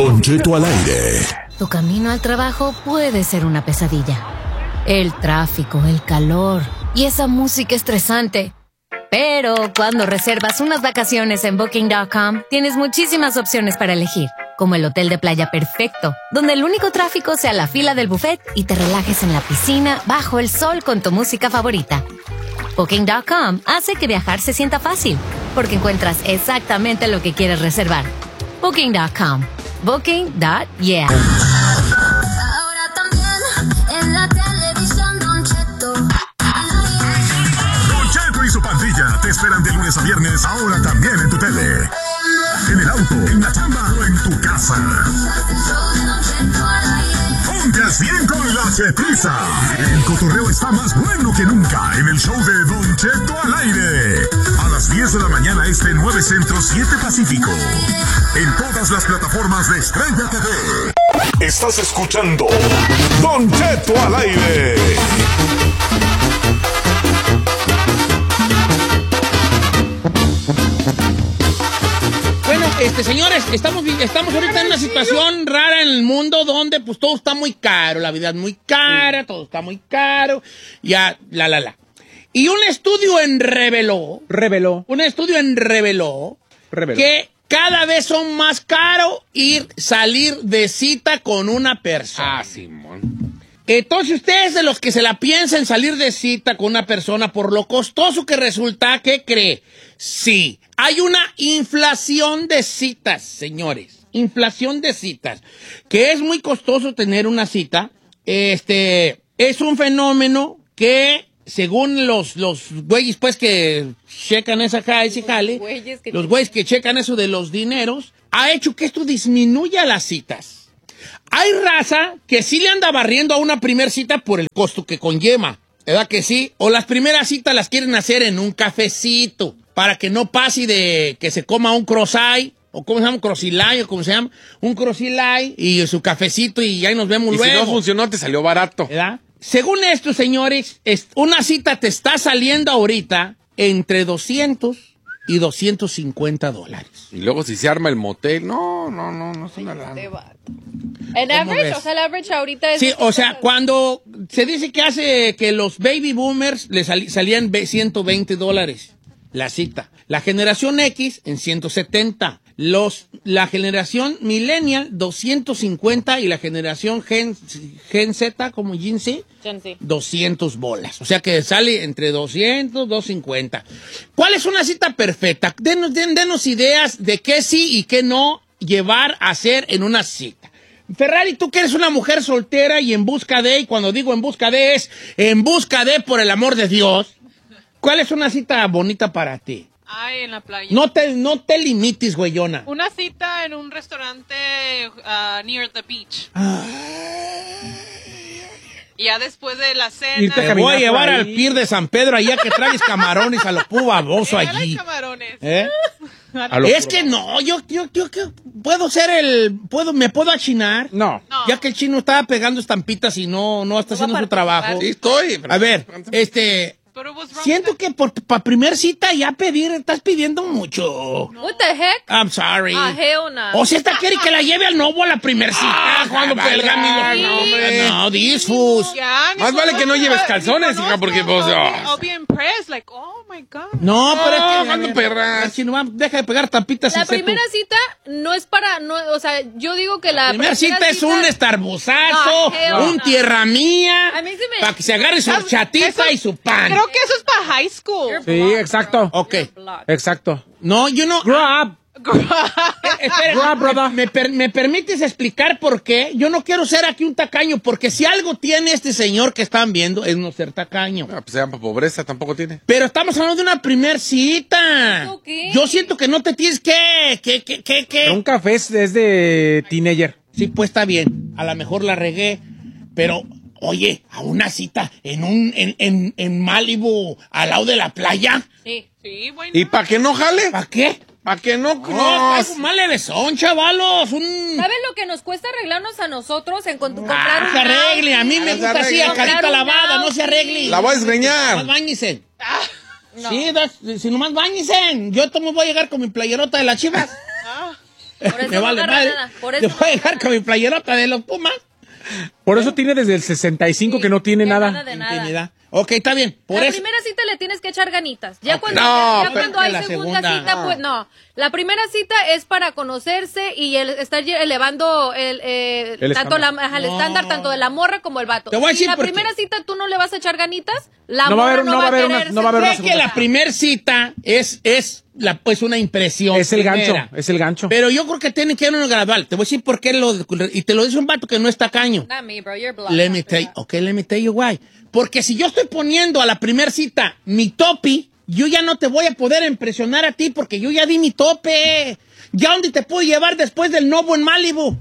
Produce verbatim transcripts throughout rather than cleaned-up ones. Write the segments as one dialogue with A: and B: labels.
A: Don Cheto al aire.
B: Tu camino al trabajo puede ser una pesadilla. El tráfico, el calor y esa música estresante. Pero cuando reservas unas vacaciones en Booking punto com, tienes muchísimas opciones para elegir. Como el hotel de playa perfecto, donde el único tráfico sea la fila del buffet y te relajes en la piscina bajo el sol con tu música favorita. Booking punto com hace que viajar se sienta fácil, porque encuentras exactamente lo que quieres reservar. Booking punto com. Booking punto yeah.
C: Ahora también en la televisión Don Cheto.
A: Don Cheto y su pandilla te esperan de lunes a viernes, ahora también en tu tele. En el auto, en la chamba o en tu casa. Ponte al cien con la chetiza. El cotorreo está más bueno que nunca en el show de Don Cheto al aire. A las diez de la mañana este, nueve Centro, siete Pacífico. En todas las plataformas de Estrella T V. Estás escuchando Don Cheto al aire.
D: Bueno, este, señores, estamos, estamos ahorita en una situación rara en el mundo donde pues todo está muy caro, la vida es muy cara, sí. Todo está muy caro, ya, la, la, la. Y un estudio en reveló,
E: reveló,
D: un estudio en reveló,
E: reveló
D: que cada vez son más caro ir, salir de cita con una persona.
F: Ah, Simón.
D: Entonces, ustedes de los que se la piensan salir de cita con una persona por lo costoso que resulta, ¿qué cree? Sí, hay una inflación de citas, señores. Inflación de citas. Que es muy costoso tener una cita. Este, es un fenómeno que, según los, los güeyes, pues, que checan esa jale, ese jale, los güeyes que checan eso de los dineros, ha hecho que esto disminuya las citas. Hay raza que sí le anda barriendo a una primer cita por el costo que conlleva, ¿verdad que sí? O las primeras citas las quieren hacer en un cafecito, para que no pase de que se coma un croissant, o ¿cómo se llama? Un crocilay, o ¿cómo se llama? Un crocilay y su cafecito y ahí nos vemos
F: y
D: luego.
F: Y si no funcionó, te salió barato.
D: ¿Verdad? Según esto, señores, una cita te está saliendo ahorita entre doscientos y doscientos cincuenta dólares.
F: Y luego si se arma el motel, no, no, no, no es una lana.
G: En average, o sea, el average ahorita es...
D: Sí, o sea, cuando se dice que hace que los baby boomers le sali, salían ciento veinte dólares la cita. La generación X en ciento setenta. Los, la generación millennial doscientos cincuenta y la generación Gen, Gen Z, como Gen Z,
G: Gen Z,
D: doscientos bolas. O sea que sale entre doscientos, doscientos cincuenta. ¿Cuál es una cita perfecta? Denos, den, denos ideas de qué sí y qué no llevar a hacer en una cita. Ferrari, tú que eres una mujer soltera y en busca de, y cuando digo en busca de es en busca de, por el amor de Dios, ¿cuál es una cita bonita para ti?
H: Ay, en la playa.
D: No te, no te limites, güeyona.
H: Una cita en un restaurante uh, near the beach.
D: Ay.
H: Y ya después de la cena...
D: Te voy a llevar al pier de San Pedro allá que traes camarones a lo puro baboso allí.
H: Camarones.
D: ¿Eh? Es que no, yo, yo, yo, yo puedo ser el, puedo, me puedo achinar.
E: No.
H: no.
D: Ya que el chino estaba pegando estampitas y no, no está no haciendo su trabajo.
F: Sí, estoy.
D: A ver, este, siento que por para primer cita ya pedir, estás pidiendo mucho.
G: No. What the heck?
D: I'm sorry.
G: Ah, hell no.
D: O sea, esta quiere que la lleve al Novo a la primer cita.
F: Ah,
D: cuando pelga mi
F: no, hombre.
D: No, disfus.
H: Ya,
F: Más vale que no lleves calzones, hija, porque pues...
H: I'll be impressed, like, oh my God.
D: No, pero es que...
F: cuando perras.
D: Chino, deja de pegar tapitas.
G: La primera cita no es para, no, o sea, yo digo que la,
D: la primera cita, cita es un estarbozazo,
G: no,
D: un
G: no.
D: tierra mía,
G: a mí se me...
D: para que se agarre su chatita
H: eso,
D: y su pan.
H: Creo que eso es para high school.
E: Sí, exacto.
D: Ok.
E: Exacto.
D: No, yo no...
E: Grow up.
D: Eh, espera,
E: Grow up, brother.
D: Me, per, ¿Me permites explicar por qué? Yo no quiero ser aquí un tacaño, porque si algo tiene este señor que están viendo es no ser tacaño.
F: Ah, pues se llama pobreza, tampoco tiene.
D: Pero estamos hablando de una primer cita.
G: Okay.
D: Yo siento que no te tienes que... que, que, que, que.
E: Un café es, es de teenager.
D: Sí, pues está bien. A lo mejor la regué, pero... Oye, a una cita en un en, en, en Malibu, al lado de la playa.
G: Sí.
H: Sí, bueno.
F: ¿Y para que no jale?
D: ¿Para qué?
F: ¿Para que no?
D: No,
F: No,
D: es un mal levesón, chavalos. Un...
G: ¿Sabes lo que nos cuesta arreglarnos a nosotros en cuanto
D: Ah,
G: comprar un
D: se arregle. A mí me
F: Ah,
D: gusta
F: se
D: así, a
F: arregle.
D: carita lavada, no se arregle.
F: la voy a
D: Nomás
F: desgreñar.
D: báñese.
G: No.
D: Sí, das, si nomás báñese. Yo tomo voy a llegar con mi playerota de las Chivas.
H: Ah.
G: Por eso
D: Me
G: no
D: vale
G: agarra
D: madre.
G: nada, por eso
D: Te
G: no
D: voy a
G: agarra
D: dejar con
G: nada.
D: mi playerota de los Pumas.
E: Por eso tiene desde el sesenta y cinco
G: Sí,
E: que no tiene
G: que
E: nada.
G: nada de nada.
D: Intimidad. Ok, está bien. Por
G: la
D: eso.
G: primera cita le tienes que echar ganitas. Ya
D: Ok.
G: cuando,
F: No,
G: ya
F: pero
G: cuando hay
D: la
G: segunda,
D: segunda,
G: cita,
F: no.
G: pues no. La primera cita es para conocerse y el estar lle- elevando el, eh,
E: El
G: tanto la,
E: estándar.
G: ajá, el
D: No.
G: estándar tanto de la morra como el vato.
D: Te voy a
G: si
D: decir
G: la
D: por qué.
G: primera cita tú no le vas a echar ganitas, la
E: No va a
G: morra
E: haber-
G: no,
E: no va a haber una-
G: querer
E: no va a haber
G: ser-
E: una
D: Sé que
E: segunda.
D: la primer cita es, es la, pues una impresión.
E: Es el gancho,
D: primera.
E: es el gancho.
D: Pero yo creo que tiene que haber uno gradual. Te voy a decir por qué lo, y te lo dice un vato que no es tacaño.
G: Not me, bro, you're blocked.
D: Let me tell you, okay, let me tell you why. Porque si yo estoy poniendo a la primer cita mi topi, yo ya no te voy a poder impresionar a ti porque yo ya di mi tope. ¿Ya dónde te puedo llevar después del Novo en Malibu?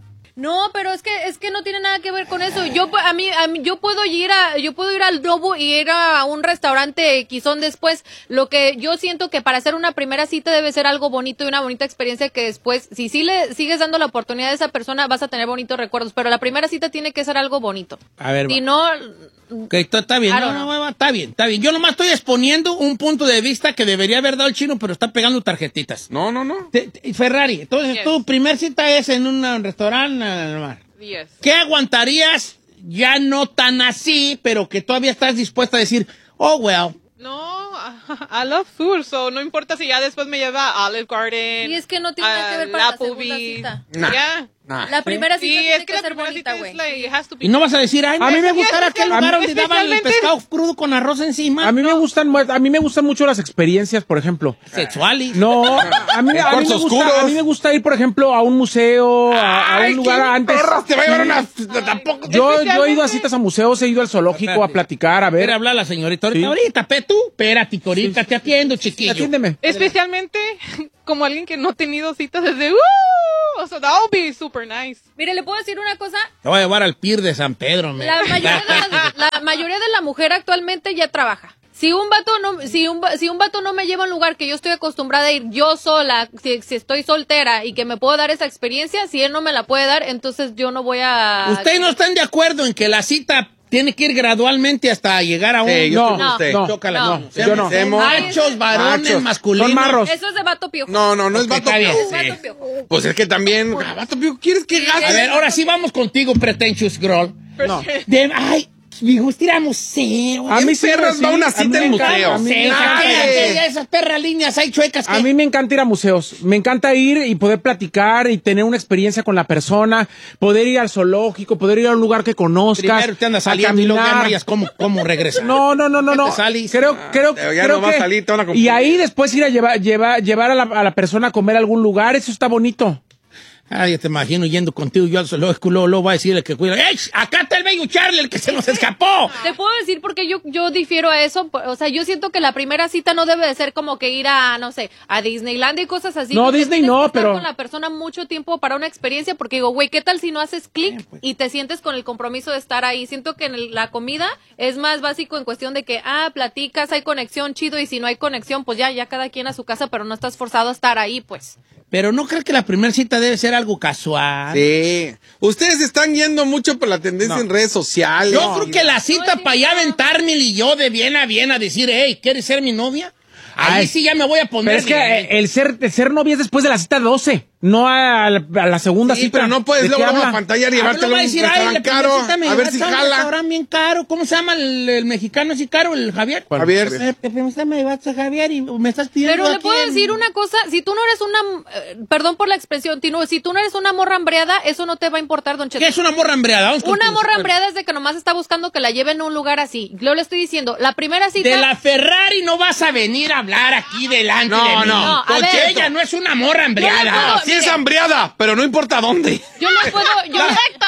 G: No, pero es que es que no tiene nada que ver con eso. Yo a mí, a mí yo puedo ir a yo puedo ir al Novo y ir a un restaurante quizón después. Lo que yo siento que para hacer una primera cita debe ser algo bonito y una bonita experiencia que después, si sí le sigues dando la oportunidad a esa persona, vas a tener bonitos recuerdos. Pero la primera cita tiene que ser algo bonito.
D: A ver,
G: Si
D: va.
G: no,
D: Ok, está está bien,
G: I
D: no,
G: don't
D: no,
G: know.
D: va, va, está bien, está bien. Yo nomás estoy exponiendo un punto de vista que debería haber dado el chino, pero está pegando tarjetitas.
F: No, no, no.
D: Te- te- Ferrari, entonces
H: Yes.
D: tu primer cita es en un restaurante al mar.
H: Yes.
D: ¿Qué aguantarías ya no tan así, pero que todavía estás dispuesta a decir, oh, well,
H: No, I love food, so no importa si ya después me lleva a Olive Garden.
G: Y es que no tiene nada que ver para la segunda cita.
F: Nah.
H: Ya.
F: Nah.
G: la primera cita
H: Sí,
G: tiene
H: es
G: que,
H: que la
G: ser
H: primera
G: bonita,
H: cita
G: güey.
H: es like, it has to be.
D: y no vas a decir, ay,
E: A mí me
D: gusta
E: gusta-
D: aquel
E: a mí-
D: lugar donde daban el
H: especialmente-
D: pescado crudo con arroz encima.
E: A mí me gustan mu- a mí me gustan mucho las experiencias, por ejemplo.
D: Sexuales.
E: No, a mí, a mí, me
F: cuartos
E: gusta,
F: oscuros.
E: a mí me gusta ir, por ejemplo, a un museo, a, a
F: Ay,
E: un lugar
F: qué
E: antes.
F: perros, te va a llevar una... Tampoco...
E: Yo, yo he ido a
H: Especialmente-
E: citas a museos, he ido al zoológico a
D: Espérate.
E: platicar, a ver.
D: Quiere hablar la señorita ahorita.
E: Sí.
D: Ahorita, pe, tú. Espérate, que ahorita te atiendo, chiquillo.
E: Atiéndeme.
H: Especialmente como alguien que no ha tenido citas desde. ¡Uh! O sea, that would be super nice.
G: Mire, ¿le puedo decir una cosa?
D: Te voy a llevar al pier de San Pedro, me.
G: La mayoría, de la, la mayoría de la mujer actualmente ya trabaja. Si un vato no, si un, va- si un vato no me lleva a un lugar que yo estoy acostumbrada a ir yo sola, si, si estoy soltera y que me puedo dar esa experiencia, si él no me la puede dar, entonces yo no voy a...
D: ¿Ustedes no están de acuerdo en que la cita tiene que ir gradualmente hasta llegar a un...
F: Sí, yo
E: No,
F: estoy con usted.
E: no.
D: Chócala,
G: No.
D: no.
E: Yo no.
D: Seamos
G: Ay,
D: Machos, varones,
F: machos.
D: masculinos.
E: Son marros.
G: Eso es de vato piojo.
F: No, no, no es
D: Ok,
F: vato
D: está bien.
F: piojo.
G: Es vato piojo.
F: Pues es que también... ah, vato piojo, ¿quieres que
D: A
F: gaste?
D: ver, ahora sí vamos contigo, pretentious girl.
E: No.
D: De, ay, me gusta ir a museo.
E: A mí
F: ¿Quién
E: sí,
F: perras
E: sí,
F: va a una
E: a
F: cita
E: mí
F: en
E: me encanta,
F: museo?
E: a mí me
F: Nadie.
D: Aquella- esas perras líneas hay chuecas que...
E: A mí me encanta ir a museos. Me encanta ir y poder platicar y tener una experiencia con la persona, poder ir al zoológico, poder ir a un lugar que conozcas.
D: Primero te andas
E: a
D: saliendo y luego ya no
E: caminar.
D: hayas cómo, cómo regresar.
E: No, no, no, no,
D: ¿Qué
E: no.
D: te salís?
E: Creo, creo,
F: pero ya
E: creo
F: no va a
E: que
F: salir, te van a
E: y
F: confundir.
E: ahí después ir a llevar, llevar, llevar a la, a la persona a comer a algún lugar, eso está bonito.
D: Ay, ya te imagino yendo contigo yo al zoológico, luego, luego va a decirle que cuida. ¡Ey! Acá está el bello Charlie, el que se nos escapó.
G: Te puedo decir porque yo, yo difiero a eso. O sea, yo siento que la primera cita no debe de ser como que ir a, no sé, a Disneyland y cosas así.
E: No,
G: porque
E: Disney
G: tienes
E: no,
G: que estar
E: pero-
G: con la persona mucho tiempo para una experiencia porque digo, güey, ¿qué tal si no haces clic y te sientes con el compromiso de estar ahí? Siento que en el- la comida es más básico en cuestión de que, ah, platicas, hay conexión, chido, y si no hay conexión, pues ya, ya cada quien a su casa, pero no estás forzado a estar ahí, pues.
D: Pero no creo que la primera cita debe ser algo casual.
F: Sí. Ustedes están yendo mucho por la tendencia
E: No.
F: en redes sociales.
D: Yo creo que la cita
G: No,
D: para ya
G: no.
D: aventarme y yo de bien a bien a decir, hey, ¿quieres ser mi novia? Ahí
E: Ay,
D: sí ya me voy a poner.
E: Pero es que
D: bien.
E: eh, el ser, el ser novia es después de la cita doce, no a la, a la segunda
F: Sí,
E: cita.
F: pero no puedes
E: ¿De
F: luego
E: qué
F: luego a
E: habla?
F: pantallar y
D: Ah,
F: llevártelo
D: no
F: a
D: va
F: un
D: a decir, ay,
F: restaurante
D: la
F: caro,
D: primera cita me
F: a ver si
D: llevaste a un
F: jala.
D: restaurante bien caro. ¿Cómo se llama el, el mexicano así caro, el Javier?
F: Javier.
D: Eh, La primera cita me llevaste a Javier y me estás pidiendo
G: Pero le
D: aquí
G: puedo
D: en-
G: decir una cosa, si tú no eres una, eh, perdón por la expresión, Tino, si tú no eres una morra hambreada, eso no te va a importar, don Cheto.
D: ¿Qué es una morra hambreada? Vamos
G: Una
D: contigo,
G: morra
D: Super.
G: hambreada es de que nomás está buscando que la lleven a un lugar así. Yo le estoy diciendo, la primera cita...
D: De la Ferrari no vas a venir a hablar aquí delante
F: No,
D: de mí.
F: no.
G: No, a
D: Porque
G: ver.
D: ella no es una morra
G: Yo le
D: hambreada.
G: puedo-
F: Sí es
G: mire.
F: hambriada, pero no importa dónde.
G: Yo le puedo, yo,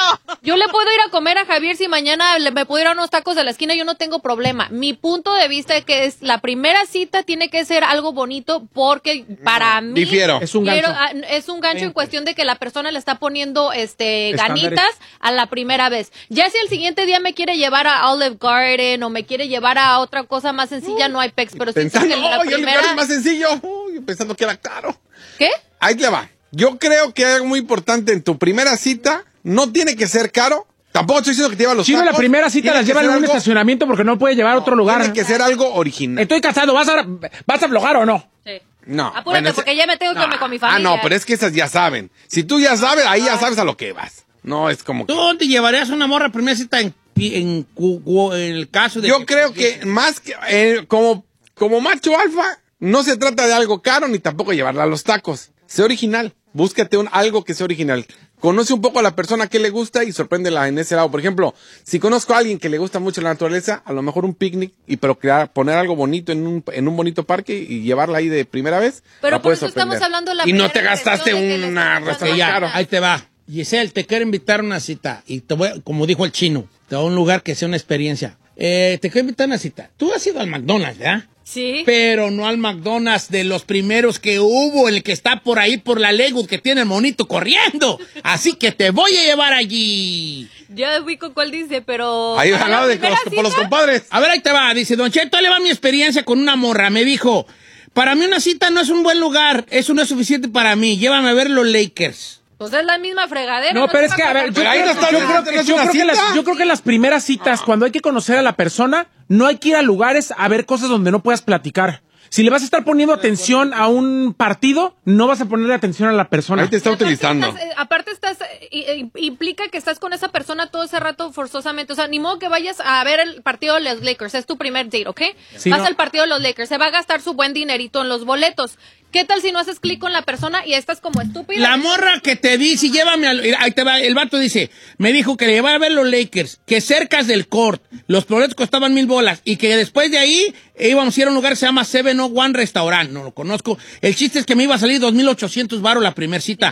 G: yo le puedo ir a comer a Javier si mañana le- me puedo ir a unos tacos de la esquina, yo no tengo problema. Mi punto de vista es que es la primera cita tiene que ser algo bonito porque para mí
F: difiero.
E: Es un
G: quiero-
E: gancho.
G: ah, es un gancho en cuestión de que la persona le está poniendo este
E: Estándares.
G: ganitas a la primera vez. Ya si el siguiente día me quiere llevar a Olive Garden o me quiere llevar a otra cosa más sencilla, no hay pex, pero siento
F: Pensando,
G: que la
F: oh, ya
G: primera
F: es más sencillo. Uy, pensando que era caro.
G: ¿Qué?
F: Ahí le va. Yo creo que algo muy importante en tu primera cita no tiene que ser caro. Tampoco estoy diciendo que te lleva a los
E: Chino, la
F: tacos.
E: primera cita
F: Tiene
E: la
F: que
E: llevan
F: ser
E: en un
F: algo-
E: estacionamiento porque no puede llevar a otro lugar.
F: Tiene que ser algo original.
E: Estoy casado, ¿vas a, vas a aflojar o no?
G: Sí.
F: No.
G: Apúrate,
F: bueno, ese-
G: porque ya me tengo que
F: no.
G: irme con mi familia.
F: Ah, no, pero es que esas ya saben. Si tú ya sabes, ahí ya sabes a lo que vas. No, es como que...
D: ¿Tú dónde llevarías una morra a primera cita en, en, cu- cu- en el caso de...
F: Yo creo que más que... eh, como, como macho alfa, no se trata de algo caro ni tampoco llevarla a los tacos. Sé original. Búscate un, algo que sea original. Conoce un poco a la persona que le gusta y sorpréndela en ese lado. Por ejemplo, si conozco a alguien que le gusta mucho la naturaleza, a lo mejor un picnic, y pero crear, poner algo bonito en un, en un bonito parque y llevarla ahí de primera vez,
G: Pero
F: la
G: por
F: puedes
G: eso estamos
F: sorprender.
G: hablando de la
F: Y no
G: primera
F: te gastaste
G: impresión de que le
F: una
G: estás
F: restaurante
G: dando
D: Ya,
F: caro.
D: ahí te va. Giselle, te quiero invitar a una cita. Y te voy, como dijo el chino, te voy a un lugar que sea una experiencia. Eh, te quiero invitar a una cita. Tú has ido al McDonald's, ¿verdad?
G: Sí.
D: Pero no al McDonald's de los primeros que hubo, el que está por ahí por la Lego, que tiene el monito corriendo. Así que te voy a llevar allí.
G: Ya fui con cuál dice, pero...
F: Ahí
G: ¿a
F: al
G: la
F: lado de
G: primera
F: los, por los
G: cita?
F: compadres.
D: A ver, ahí te va. Dice, Don Cheto, ahí le va mi experiencia con una morra. Me dijo, para mí una cita no es un buen lugar. Eso no es suficiente para mí. Llévame a ver los Lakers.
G: Pues es la misma fregadera.
E: No, pero
G: te
E: es
G: va
E: que, a ver, yo
F: Pero ahí
E: creo,
F: no estás
E: yo
F: diciendo
E: creo
F: que no
E: que,
F: es
E: yo
F: una
E: creo que las,
F: cita.
E: yo creo que las primeras citas, cuando hay que conocer a la persona, no hay que ir a lugares a ver cosas donde no puedas platicar. Si le vas a estar poniendo atención a un partido, no vas a ponerle atención a la persona.
F: Ahí te está
G: Y aparte
F: utilizando.
G: estás, eh, aparte estás, eh, i- eh, implica que estás con esa persona todo ese rato forzosamente. O sea, ni modo que vayas a ver el partido de los Lakers. Es tu primer date, ¿ok?
E: Sí,
G: Vas
E: no.
G: al partido de los Lakers. Se va a gastar su buen dinerito en los boletos. ¿Qué tal si no haces clic con la persona y estás como estúpida?
D: La morra que te dice, llévame al... Ahí te va, el vato dice, me dijo que le llevara a ver los Lakers, que cercas del court, los boletos costaban mil bolas, y que después de ahí íbamos a ir a un lugar que se llama Seven Oh One Restaurant, no lo conozco. El chiste es que me iba a salir dos mil ochocientos baros la primera cita.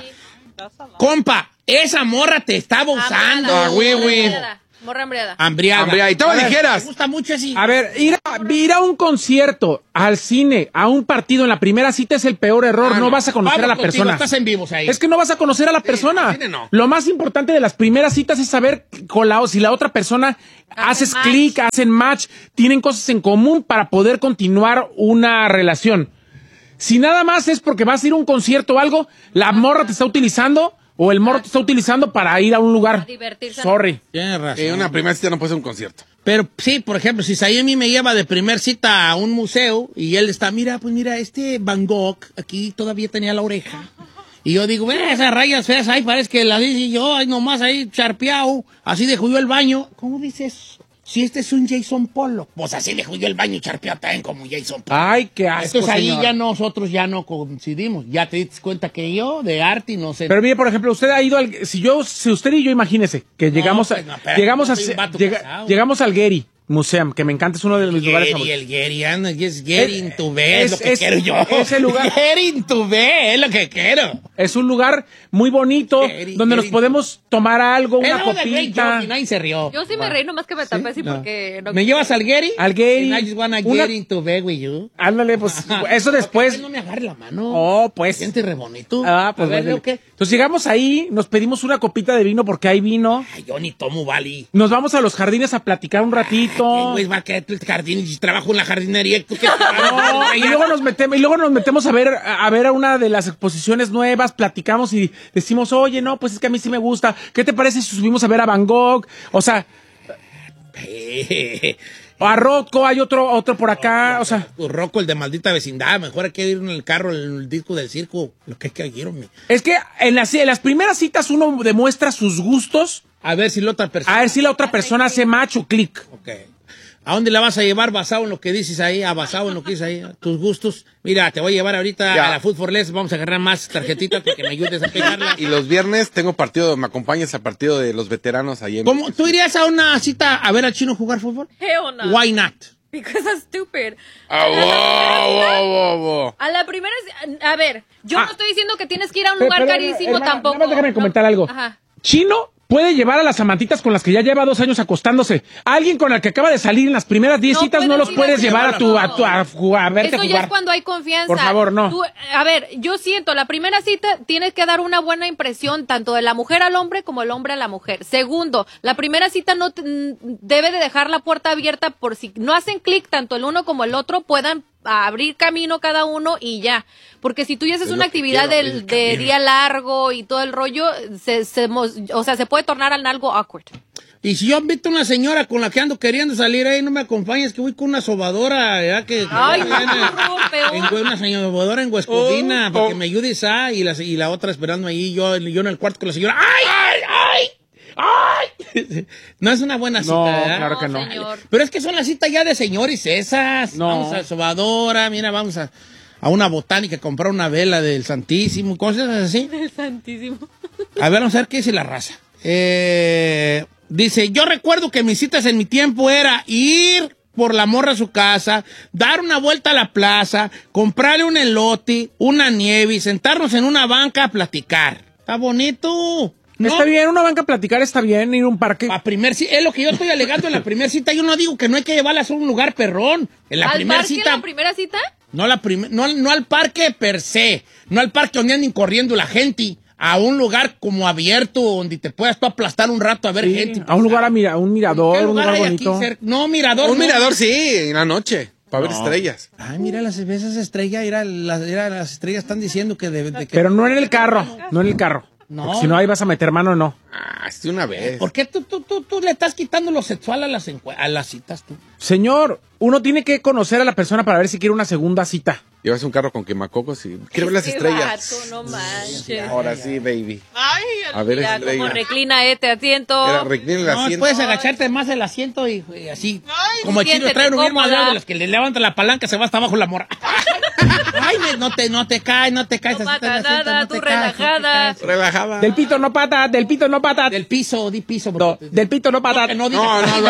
D: Compa, esa morra te estaba usando.
F: Ah, güey,
G: Morra
F: güey.
G: hambriada, Morra hambriada.
D: Hambriada.
F: Hambriada. Y toma
D: A ver,
F: ligeras.
D: Me gusta mucho así.
E: A ver, ir a, ir a un concierto, al cine, a un partido en la primera cita es el peor error.
D: Ah,
E: no,
D: no.
E: vas a conocer
D: Vamos
E: a la
D: contigo,
E: persona.
D: estás en vivos ahí.
E: Es que no vas a conocer a la persona.
F: al cine no.
E: Lo más importante de las primeras citas es saber con la, si la otra persona haces
G: match.
E: clic, hacen match, tienen cosas en común para poder continuar una relación. Si nada más es porque vas a ir a un concierto o algo, la morra te está utilizando o el morro te está utilizando para ir a un lugar.
G: A divertirse.
E: Sorry.
D: Tienes razón.
F: Eh, una primera cita no puede ser un concierto.
D: Pero sí, por ejemplo, si Sayemi me lleva de primer cita a un museo y él está, mira, pues mira, este Van Gogh aquí todavía tenía la oreja. Y yo digo, ve esas rayas feas ahí, parece que las hice yo, ahí nomás ahí charpeado, así dejó yo el baño. ¿Cómo dices? Si este es un Jason Pollock, pues así dejó yo el baño charpeado también como Jason Pollock.
E: Ay, qué asco,
D: Entonces ahí
E: señor.
D: ya nosotros ya no coincidimos. Ya te diste cuenta que yo de arte no sé.
E: Pero mire, por ejemplo, usted ha ido al... Si yo, si usted y yo, imagínese, que llegamos
D: pues,
E: a...
D: no, espérate,
E: llegamos
D: no
E: a...
D: soy un vato
E: llega-
D: casado.
E: llegamos al Getty Museum, que me encanta, es uno de mis lugares
D: Gary,
E: favoritos.
D: el Gary, anda, es getting
E: Es-
D: to bed, es lo que
E: es-
D: quiero yo.
E: ese lugar-
D: Getting to bed, es lo que quiero.
E: Es un lugar muy bonito,
D: Getty,
E: donde nos
D: Getty.
E: podemos tomar algo,
D: Es
E: una
D: una great
E: copita.
D: joke y nadie se rió.
G: Yo sí me reí, nomás que me tapé así
E: no.
G: porque... No
D: ¿Me llevas al Gary?
E: Al Getty.
D: And I just wanna
E: Una-
D: get into bed with you.
E: Ándale, pues, eso después...
D: No me agarre la mano.
E: Oh, pues...
D: Siente re bonito.
E: Ah, pues
D: A ver,
E: bueno.
D: ¿o qué?
E: Entonces llegamos ahí, nos pedimos una copita de vino porque hay vino.
D: Ay, yo ni tomo Bali.
E: Nos vamos a los jardines a platicar un ratito.
D: Güey, va a quedar el jardín y trabajo en la jardinería. ¿Tú qué
E: No, y luego nos metemos, y luego nos metemos a ver, a ver a una de las exposiciones nuevas, platicamos y decimos, oye, no, pues es que a mí sí me gusta. ¿Qué te parece si subimos a ver a Van Gogh? O sea, o a Rocco, hay otro, otro por acá, o sea,
D: Rocco, el de maldita vecindad. Mejor hay que ir en el carro, en el disco del circo. Lo que hay que ir, hombre.
E: es que en las, en las primeras citas uno demuestra sus gustos,
D: A ver si la otra persona.
E: a ver si la otra persona hace match o clic.
D: Ok. ¿A dónde la vas a llevar basado en lo que dices ahí? A basado en lo que dices ahí. Tus gustos. Mira, te voy a llevar ahorita
F: Ya.
D: a la Food for Less. Vamos a agarrar más tarjetitas para que me ayudes a pegarla.
F: Y los viernes tengo partido, me acompañas al partido de los veteranos ahí en...
D: ¿Cómo? ¿Tú irías a una cita a ver al chino jugar fútbol?
G: Hell no.
D: Why not?
G: Because I'm stupid.
F: Ah, wow, wow, wow, wow.
G: A la primera... A ver, yo
E: Ah.
G: no estoy diciendo que tienes que ir a un
E: Pero,
G: lugar
E: pero,
G: carísimo
E: hermana,
G: tampoco.
E: nada más déjame
G: No.
E: comentar algo.
G: Ajá.
E: Chino puede llevar a las amantitas con las que ya lleva dos años acostándose. Alguien con el que acaba de salir en las primeras diez
G: No
E: citas no
G: puedes
E: los
G: ir
E: puedes
G: a
E: llevar a tu, a tu, a, jugar, a verte
G: Eso ya
E: jugar.
G: es cuando hay confianza.
E: Por favor, no.
G: Tú- a ver, yo siento, la primera cita tienes que dar una buena impresión tanto de la mujer al hombre como el hombre a la mujer. Segundo, la primera cita no te- mm, debe de dejar la puerta abierta por si no hacen clic tanto el uno como el otro puedan abrir camino cada uno y ya. Porque si tú ya haces
F: Es
G: una
F: lo que
G: actividad
F: quiero,
G: del,
F: abrir
G: de
F: camino.
G: día largo y todo el rollo, se, se mos- o sea, se puede tornar en algo awkward.
D: Y si yo invito a una señora con la que ando queriendo salir ahí, no me acompañas, que voy con una sobadora, ¿verdad? Que, que
G: Ay,
D: viene
G: no, peor.
D: en, una señora sobadora en Huescovina,
F: Oh,
D: para
F: oh.
D: que me ayudes a, y la, y la otra esperando ahí, yo, yo en el cuarto con la señora. ¡Ay, ay, ay! ¡Ay! No es una buena cita,
E: No,
D: ¿verdad?
E: claro que no.
G: No, señor.
D: Pero es que son las citas ya de señores esas.
E: No.
D: Vamos a sobadora, mira, vamos a, a una botánica a comprar una vela del Santísimo, cosas así.
G: El santísimo.
D: A ver, vamos a ver qué dice la raza. Eh, dice, yo recuerdo que mis citas en mi tiempo era ir por la morra a su casa, dar una vuelta a la plaza, comprarle un elote, una nieve y sentarnos en una banca a platicar. Está bonito. No,
E: Está bien, una banca a platicar está bien, ir a un parque.
D: a primer ci- es lo que yo estoy alegando en la primera cita. Yo no digo que no hay que llevarlas a un lugar perrón. En la
G: ¿Al
D: primera
G: parque
D: cita.
G: la primera cita?
D: No, la prim- no, no al parque per se, no al parque donde anden corriendo la gente, a un lugar como abierto donde te puedas tú aplastar un rato a ver
E: Sí,
D: gente.
E: a un lugar, a, mira, a un
D: ¿Qué
E: mirador, un
D: lugar
E: lugar
D: hay aquí
E: bonito.
D: cerca? No, mirador.
F: Un
D: no.
F: mirador, sí, en la noche, para ver estrellas.
D: Ay, mira las esas estrellas, mira, las, mira, las estrellas están diciendo que, de, de que
E: Pero no en el carro, no en el carro.
D: No.
E: Porque si no, ahí vas a meter mano, no.
F: Ah, sí, una vez.
D: ¿Por qué tú, tú, tú, tú le estás quitando lo sexual a las, encue- a las citas tú?
E: Señor, uno tiene que conocer a la persona para ver si quiere una segunda cita.
F: Llevas un carro con quemacocos y quiero ver las
G: Qué
F: estrellas.
G: vato, no manches.
F: Ahora sí, baby.
H: Ay,
F: A ver
G: Ya, como
F: estrellas.
G: reclina este asiento.
F: Era reclina el
D: No,
F: asiento.
D: puedes agacharte más el asiento y, y así.
H: Ay,
D: como el chino
G: siéntete
D: trae un bien más
G: cómoda.
D: grande de los que le levanta la palanca, se va hasta abajo la mora. Ay, me- no te, no te caes, no te caes.
G: No
D: así
G: pasa
D: estás en el asiento,
G: nada,
D: no te
G: tú
D: caes, no te
G: relajada.
D: caes.
F: Relajada.
E: Del pito no pata, del pito no pata.
D: Del piso, di piso.
E: No,
D: porque-
E: del pito no pata.
D: que no digas
F: No, no, no.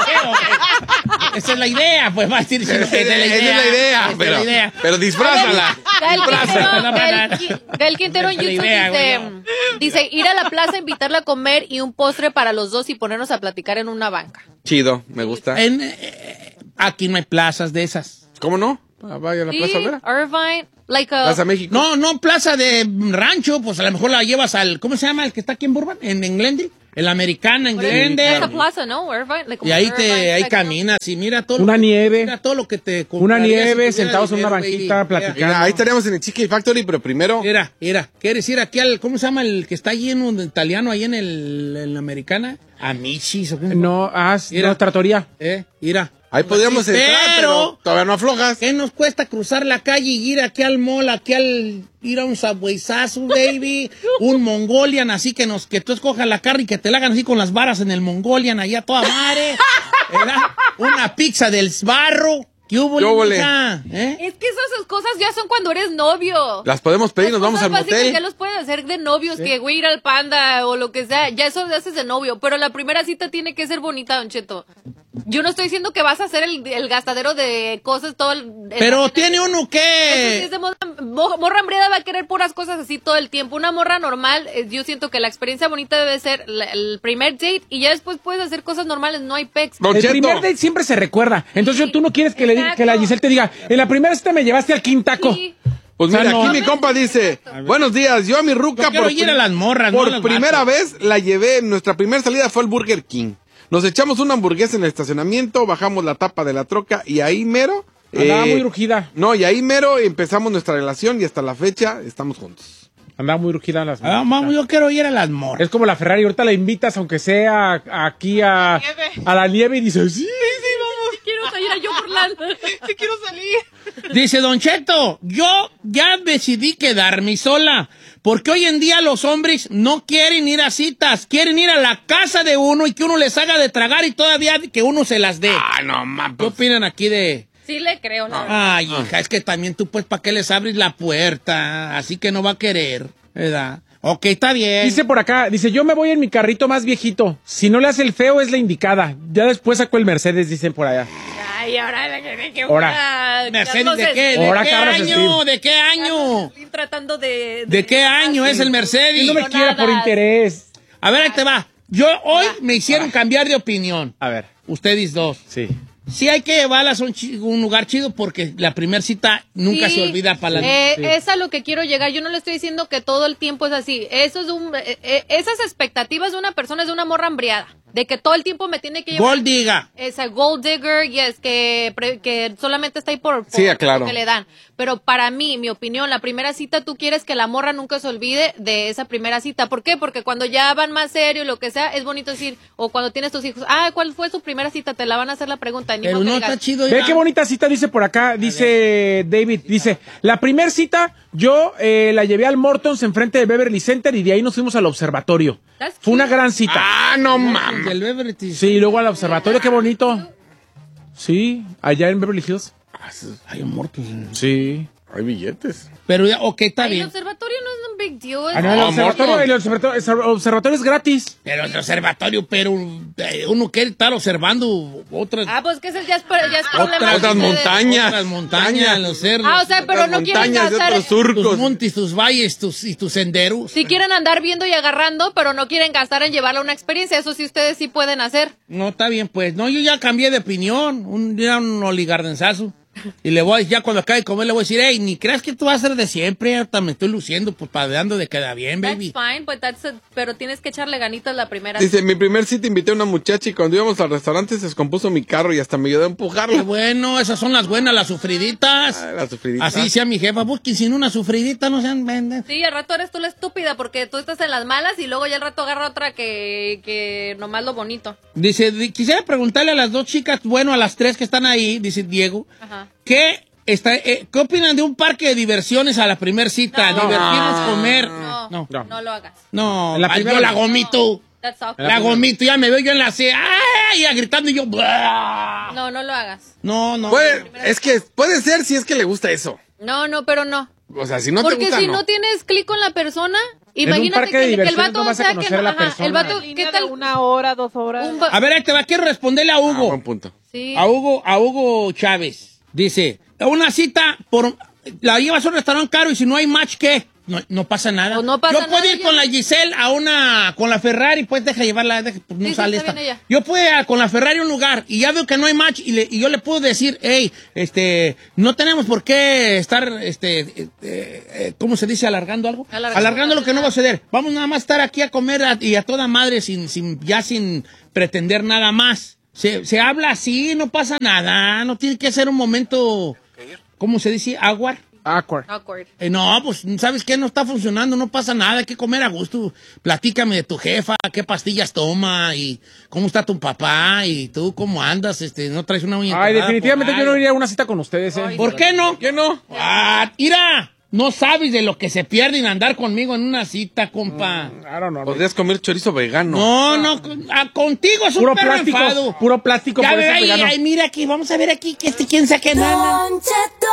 D: Esa es la idea, pues va a decir diciendo que esa es la idea.
F: Esa es la idea,
D: Esa es
F: pero,
D: la idea.
F: pero disfrázala.
G: Gael Quintero,
D: No, no, no,
G: Gael
D: no.
G: Qui- Gael Quintero en
D: Esa es la
G: YouTube
D: idea,
G: dice,
D: güey,
G: dice, ir a la plaza, invitarla a comer y un postre para los dos y ponernos a platicar en una banca.
F: Chido, me gusta.
D: En, eh, aquí no hay plazas de esas.
F: ¿Cómo no? Ah, vaya a la
G: Sí,
F: Plaza Olvera.
G: Irvine, like a...
F: Plaza México.
D: No, no, plaza de rancho, pues a lo mejor la llevas al, ¿cómo se llama el que está aquí en Burbank? En, en Glendale. En la americana, en
G: Por eso,
D: Glendale.
G: esa plaza, ¿no? Irvine, like
D: Y ahí
G: Irvine,
D: te, ahí
G: like,
D: caminas y mira todo. lo
E: Una
D: que-
E: nieve.
D: Mira todo lo que te.
E: Una
D: comprarías si
E: nieve,
D: tuvieras
E: sentados en una
D: dinero, baby.
E: banquita, platicando.
F: Mira, ahí estaríamos en el Cheesecake Factory, pero primero.
D: Mira, mira, ¿quieres ir aquí al, ¿cómo se llama el que está allí en un italiano, ahí en el, en la americana? Amichis, ¿o qué?
E: No, ah,
D: Mira.
E: no, tratoría.
D: Eh, mira.
F: Ahí podríamos
D: Pero-
F: entrar, pero todavía no aflojas.
D: ¿Qué nos cuesta cruzar la calle y ir aquí al mall, aquí al, ir a un Subwayzazo, baby? Un Mongolian, así que nos, que tú escojas la carne y que te la hagan así con las varas en el Mongolian, allá toda madre, ¿verdad? Una pizza del barro. ¿Qué hubo,
F: ¿Qué hubo, le?
D: mija? ¿Eh?
G: Es que esas cosas ya son cuando eres novio.
F: Las podemos pedir, nos vamos
G: Cosas
F: al
G: básicas
F: motel.
G: ya los puedes hacer de novios, que güey ir al panda o lo que sea, ya eso lo haces de novio, pero la primera cita tiene que ser bonita, Don Cheto. Yo no estoy diciendo que vas a hacer el, el gastadero de cosas todo el... el-
D: Pero tiene uno
G: Eso sí
D: que...
G: es de moda- mo- morra hambriada va a querer puras cosas así todo el tiempo. Una morra normal, eh, yo siento que la experiencia bonita debe ser la- el primer date y ya después puedes hacer cosas normales, no hay pecs.
F: Don
E: El
F: Cheto.
E: primer date siempre se recuerda. Entonces
G: Sí,
E: tú no quieres que, le,
G: exacto.
E: que la Giselle te diga, en la primera cita me llevaste al quintaco.
G: Sí.
F: Pues
E: O sea,
F: mira,
E: no.
F: aquí mi compa dice, buenos días, yo a mi ruca
D: Yo quiero
F: por,
D: ir a
F: pri-
D: las morras, no a
F: por
D: los
F: primera
D: vatos.
F: vez la llevé, nuestra primera salida fue al Burger King. Nos echamos una hamburguesa en el estacionamiento, bajamos la tapa de la troca y ahí mero...
E: Andaba
F: eh,
E: muy rugida.
F: No, y ahí mero empezamos nuestra relación y hasta la fecha estamos juntos.
E: Andaba muy rugida las
D: Ah, mamá, yo quiero ir a las morras.
E: Es como la Ferrari, ahorita la invitas, aunque sea aquí a,
H: Nieve.
E: a la nieve y dices, sí.
G: Quiero salir a yo por la...
H: Sí quiero salir.
D: Dice Don Cheto, yo ya decidí quedarme sola, porque hoy en día los hombres no quieren ir a citas, quieren ir a la casa de uno y que uno les haga de tragar y todavía que uno se las dé.
F: Ah, no, mames.
D: ¿Qué opinan aquí de...?
G: Sí le creo, la verdad.
D: Ay, hija, es que también tú, pues, ¿para qué les abres la puerta? Así que no va a querer, ¿verdad? Ok, está bien.
E: Dice por acá, dice, yo me voy en mi carrito más viejito. Si no le hace el feo, es la indicada. Ya después sacó el Mercedes, dicen por allá.
G: Ay, ahora la que... que
E: Ahora.
D: ¿Mercedes de qué? ¿De
E: Ahora
D: qué
E: Carlos
D: año?
E: Slim.
D: ¿De qué año?
G: Estoy tratando de...
D: ¿De qué año es el Mercedes?
E: Y no me
G: No,
E: quiera
G: nada.
E: por interés.
D: A ver, ahí te va. Yo hoy me hicieron cambiar de opinión.
E: A ver,
D: Ustedes dos.
E: sí.
D: Sí hay que llevarlas a un, chi- un lugar chido porque la primera cita nunca
G: Sí,
D: se olvida para la...
G: eh,
E: Sí.
G: Es a lo que quiero llegar. Yo no le estoy diciendo que todo el tiempo es así. Eso es un, eh, eh, esas expectativas de una persona es de una morra hambriada. de que todo el tiempo me tiene que llevar.
D: Gold digger.
G: Esa gold digger, yes, que, pre- que solamente está ahí por, por
F: Sí, claro.
G: lo que le dan. Pero para mí, mi opinión, la primera cita tú quieres que la morra nunca se olvide de esa primera cita. ¿Por qué? Porque cuando ya van más serio, lo que sea, es bonito decir, o cuando tienes tus hijos, ah, ¿cuál fue su primera cita? Te la van a hacer la pregunta. Ni
D: Pero
G: modo que
D: no
G: digas,
D: está chido.
E: Ve
D: ya.
E: qué bonita cita dice por acá, dice David, dice, la primer cita yo eh, la llevé al Mortons enfrente de Beverly Center y de ahí nos fuimos al observatorio.
G: That's
E: Fue una
G: cute.
E: gran cita.
F: Ah, no mames.
D: Del Beverly.
E: Sí, luego al observatorio, qué bonito. Sí, allá en Beverly Hills.
D: Hay un muerto.
E: Sí.
F: Hay billetes.
D: Pero ya, ok, está
G: "Ay, el
D: bien.
G: observatorio no es un big deal. es-
E: Ah, no, el
F: No,
E: observatorio,
F: Morton.
E: el observatorio, el observatorio es gratis.
D: Pero el observatorio, pero eh, uno quiere estar observando otras,
G: Ah, pues que ese ya es, pro- ya es problema
D: otras,
G: de
F: otras
G: ustedes.
F: montañas.
D: otras montañas, los cerros.
G: Ah, o sea, pero
F: Otras
G: no quieren
F: montañas de
G: gastar.
F: otros
D: tus
F: surcos.
D: montes, tus valles, tus, y tus senderos.
G: Si quieren andar viendo y agarrando, pero no quieren gastar en llevarle una experiencia. Eso sí ustedes sí pueden hacer.
D: No, está bien, pues. No, yo ya cambié de opinión. Un día un oligardenzazo. Y le voy, ya cuando acabe de comer, le voy a decir, hey, ni creas que tú vas a ser de siempre. Hasta me estoy luciendo, pues, padeando de queda bien, baby.
G: That's fine, but that's a- pero tienes que echarle ganitas la primera.
F: Dice, mi primer cita invité a una muchacha y cuando íbamos al restaurante se descompuso mi carro y hasta me ayudó a
D: Qué
F: empujarla.
D: bueno, esas son las buenas, las sufriditas.
F: Ah, la sufridita.
D: Así decía mi jefa, busquen sin una sufridita, no sean vendes.
G: Sí, al rato eres tú la estúpida porque tú estás en las malas y luego ya al rato agarra otra que, que nomás lo bonito.
D: Dice, di- quisiera preguntarle a las dos chicas, bueno, a las tres que están ahí, dice Diego,
G: Ajá.
D: ¿qué, está, eh, ¿qué opinan de un parque de diversiones a la primer cita?
G: No.
D: Divertirnos, comer.
G: No,
D: No,
G: no,
D: no.
G: lo hagas.
D: No,
E: La
D: ay,
E: primera
D: yo la
E: vez.
D: gomito.
G: That's awkward.
D: La gomito, ya me veo yo en la C, ¡ay! Ya gritando y yo, ¡blah!
G: No, no lo hagas.
D: No, no.
F: Puede- es que puede ser si es que le gusta eso.
G: No, no, pero no.
F: O sea, si no te
G: Porque
F: gusta,
G: si
F: no.
G: no tienes clic con la persona,
E: un
G: imagínate
E: parque de
G: que, que el
E: diversiones
G: vato
E: no vas a
G: sea que
E: conocer a
G: no,
E: la
G: ajá,
E: persona.
G: el vato,
H: Línea
G: ¿qué
H: de
G: tal?
H: Una hora, dos horas.
G: Un va-
D: A ver, ahí te va, quiero responderle a
F: Ah,
D: Hugo.
F: buen punto.
G: Sí.
D: A Hugo, a Hugo Chávez. Dice, una cita por la llevas a un restaurante caro y si no hay match, ¿qué? No, no pasa nada.
G: Pues no pasa
D: yo puedo
G: nada,
D: ir
G: ya.
D: con la Giselle a una, con la Ferrari, pues deja llevarla, deja, pues no
G: Sí, sí,
D: sale
G: está
D: esta.
G: bien ella.
D: Yo puedo ir a- con la Ferrari a un lugar y ya veo que no hay match y, le- y yo le puedo decir, hey, este, no tenemos por qué estar, este, eh, eh, eh, ¿cómo se dice? Alargando algo.
G: Alargando.
D: Alargando lo que no va a suceder. Vamos nada más a estar aquí a comer a- y a toda madre sin, sin, ya sin pretender nada más. Se, se habla así, no pasa nada, no tiene que ser un momento, ¿cómo se dice? Aguar.
E: Awkward.
G: Awkward.
D: Eh, no, pues, ¿sabes qué? No está funcionando, no pasa nada, hay que comer a gusto. Platícame de tu jefa, qué pastillas toma y cómo está tu papá y tú cómo andas, este, no traes una uña
E: Ay,
D: enterrada
E: definitivamente
D: por
E: yo no
D: ahí.
E: iría a una cita con ustedes, eh.
D: ¿Por qué no? ¿Qué no? Ah, mira, no sabes de lo que se pierde en andar conmigo en una cita, compa.
E: I don't know.
F: Podrías comer chorizo vegano.
D: No, no, con- ah, contigo es un
E: Puro
D: perro
E: plástico,
D: enfado.
E: puro plástico,
D: Ya
E: por
D: ve,
E: eso es
D: ay,
E: vegano.
D: ay, mira aquí, vamos a ver aquí que este quién saque nada.
C: Don Cheto.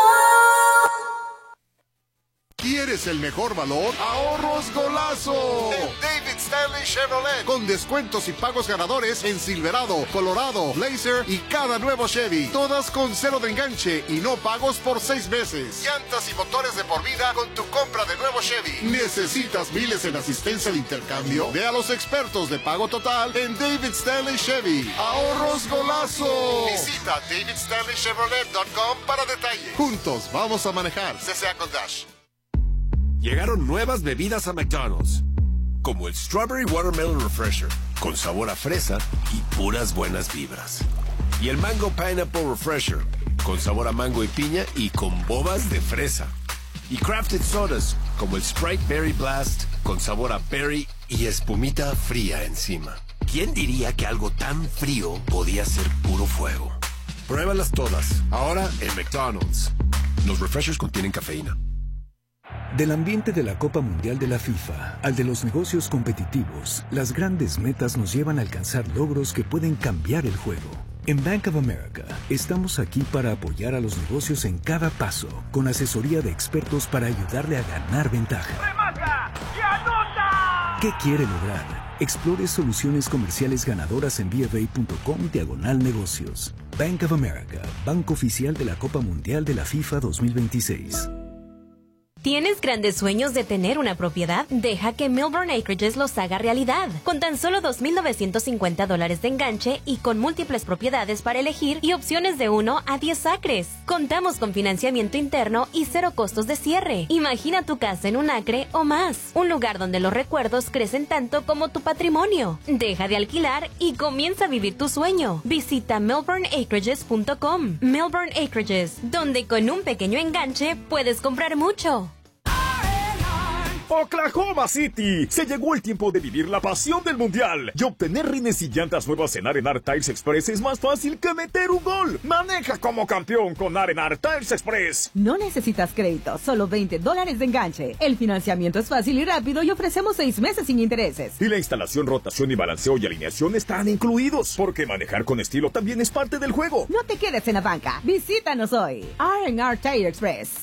I: ¿Quieres el mejor valor? ¡Ahorros golazo! En David Stanley Chevrolet. Con descuentos y pagos ganadores en Silverado, Colorado, Blazer y cada nuevo Chevy. Todas con cero de enganche y no pagos por seis meses. Llantas y motores de por vida con tu compra de nuevo Chevy. ¿Necesitas miles en asistencia de intercambio? Ve a los expertos de pago total en David Stanley Chevy. ¡Ahorros golazo! Visita david stanley chevrolet punto com para detalle. Juntos vamos a manejar. C C A con Dash.
J: Llegaron nuevas bebidas a McDonald's, como el Strawberry Watermelon Refresher, con sabor a fresa y puras buenas vibras. Y el Mango Pineapple Refresher, con sabor a mango y piña y con bobas de fresa. Y Crafted Sodas, como el Sprite Berry Blast, con sabor a berry y espumita fría encima. ¿Quién diría que algo tan frío podía ser puro fuego? Pruébalas todas, ahora en McDonald's. Los refreshers contienen cafeína.
K: Del ambiente de la Copa Mundial de la FIFA al de los negocios competitivos, las grandes metas nos llevan a alcanzar logros que pueden cambiar el juego. En Bank of America, estamos aquí para apoyar a los negocios en cada paso, con asesoría de expertos para ayudarle a ganar ventaja. ¿Qué quiere lograr? Explore soluciones comerciales ganadoras en bfa.com diagonal negocios. Bank of America, banco oficial de la Copa Mundial de la FIFA dos mil veintiséis.
L: ¿Tienes grandes sueños de tener una propiedad? Deja que Milburn Acreages los haga realidad. Con tan solo dos mil novecientos cincuenta dólares de enganche y con múltiples propiedades para elegir y opciones de uno a diez acres. Contamos con financiamiento interno y cero costos de cierre. Imagina tu casa en un acre o más. Un lugar donde los recuerdos crecen tanto como tu patrimonio. Deja de alquilar y comienza a vivir tu sueño. Visita milburn acreages punto com. Milburn Acreages, donde con un pequeño enganche puedes comprar mucho.
M: Oklahoma City. Se llegó el tiempo de vivir la pasión del mundial y obtener rines y llantas nuevas en Arenar Tires Express es más fácil que meter un gol. Maneja como campeón con Arenar Tires Express.
N: No necesitas crédito, solo veinte dólares de enganche. El financiamiento es fácil y rápido y ofrecemos seis meses sin intereses.
M: Y la instalación, rotación y balanceo y alineación están incluidos, porque manejar con estilo también es parte del juego.
N: No te quedes en la banca. Visítanos hoy. Arenar Tire Express.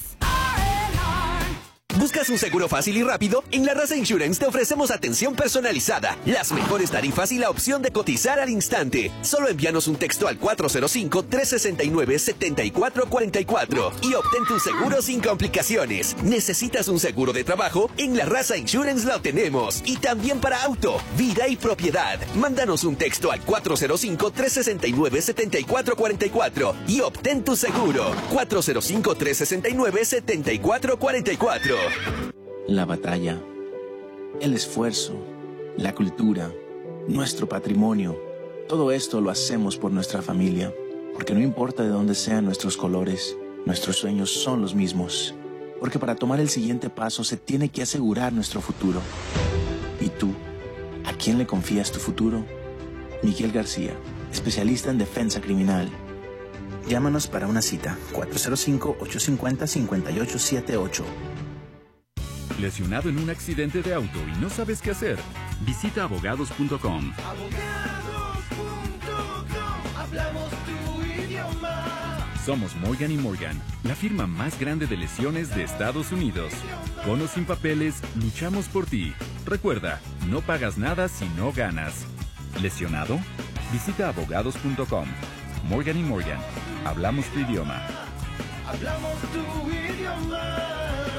O: ¿Buscas un seguro fácil y rápido? En La Raza Insurance te ofrecemos atención personalizada, las mejores tarifas y la opción de cotizar al instante. Solo envíanos un texto al cuatro cero cinco, tres seis nueve, siete cuatro cuatro cuatro y obtén tu seguro sin complicaciones. ¿Necesitas un seguro de trabajo? En La Raza Insurance lo tenemos. Y también para auto, vida y propiedad. Mándanos un texto al cuatro cero cinco, tres seis nueve, siete cuatro cuatro cuatro y obtén tu seguro. cuatro cero cinco, tres seis nueve, siete cuatro cuatro cuatro.
P: La batalla, el esfuerzo, la cultura, nuestro patrimonio, todo esto lo hacemos por nuestra familia, porque no importa de dónde sean nuestros colores, nuestros sueños son los mismos, porque para tomar el siguiente paso se tiene que asegurar nuestro futuro. ¿Y tú? ¿A quién le confías tu futuro? Miguel García, especialista en defensa criminal.
Q: Llámanos para una cita, cuatro cero cinco, ocho cinco cero, cinco ocho siete ocho.
R: ¿Lesionado en un accidente de auto y no sabes qué hacer? Visita abogados punto com.
S: abogados punto com. Hablamos tu idioma.
R: Somos Morgan y Morgan, la firma más grande de lesiones de Estados Unidos. Con o sin papeles, luchamos por ti. Recuerda, no pagas nada si no ganas. ¿Lesionado? Visita abogados punto com. Morgan y Morgan, hablamos tu idioma.
S: Hablamos tu idioma.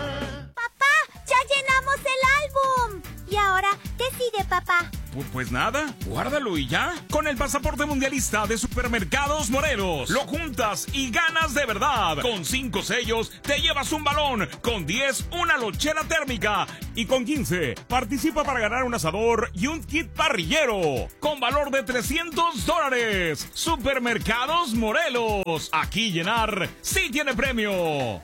T: ¡Ya llenamos el álbum! ¿Y ahora qué sigue, papá?
U: Pues, pues nada, guárdalo y ya. Con el pasaporte mundialista de Supermercados Morelos, lo juntas y ganas de verdad. Con cinco sellos te llevas un balón, con diez una lonchera térmica y con quince participa para ganar un asador y un kit parrillero con valor de trescientos dólares. Supermercados Morelos, aquí llenar sí tiene premio.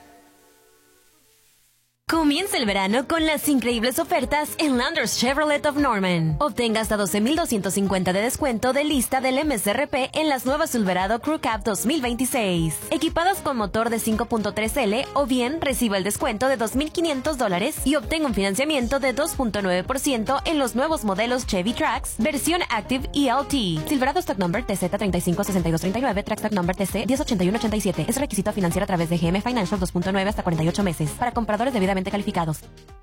L: Comienza el verano con las increíbles ofertas en Landers Chevrolet of Norman. Obtenga hasta doce mil doscientos cincuenta de descuento de lista del M S R P en las nuevas Silverado Crew Cab dos mil veintiséis. Equipadas con motor de cinco punto tres L o bien reciba el descuento de dos mil quinientos dólares y obtenga un financiamiento de dos punto nueve por ciento en los nuevos modelos Chevy Trax, versión Active E L T. Silverado Stock Number T Z tres cinco seis dos tres nueve, Trax Stock Number T C diez ochenta y uno ochenta y siete. Es requisito financiar a través de G M Financial dos punto nueve hasta cuarenta y ocho meses. Para compradores debidamente calificados.